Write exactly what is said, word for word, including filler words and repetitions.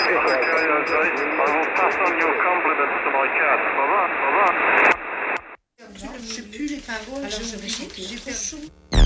Je ne sais plus les paroles, j'ai oublié, j'ai perdu.